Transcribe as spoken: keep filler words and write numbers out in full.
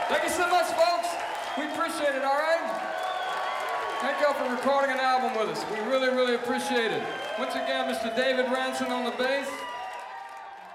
Thank you so much, folks. We appreciate it, all right? Thank y'all for recording an album with us. We really, really appreciate it. Once again, Mister David Ranson on the bass.